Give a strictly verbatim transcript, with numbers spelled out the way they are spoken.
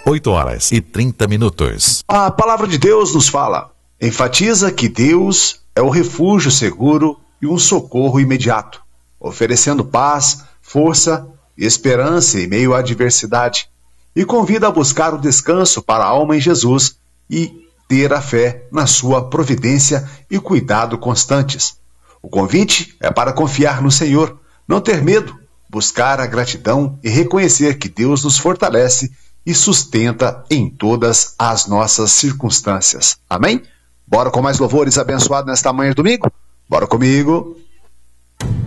oito horas e trinta minutos. A palavra de Deus nos fala, enfatiza que Deus é o refúgio seguro e um socorro imediato, oferecendo paz, força e esperança em meio à adversidade, e convida a buscar o descanso para a alma em Jesus e ter a fé na sua providência e cuidado constantes. O convite é para confiar no Senhor, não ter medo, buscar a gratidão e reconhecer que Deus nos fortalece e sustenta em todas as nossas circunstâncias. Amém? Bora com mais louvores abençoados nesta manhã de domingo? Bora comigo!